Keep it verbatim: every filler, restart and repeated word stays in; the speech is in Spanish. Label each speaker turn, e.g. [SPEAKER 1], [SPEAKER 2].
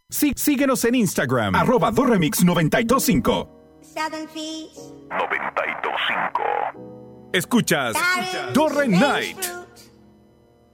[SPEAKER 1] Sí, síguenos en Instagram, arroba Doremix noventa y dos cinco.
[SPEAKER 2] noventa y dos cinco.
[SPEAKER 1] Escuchas Dorre Night.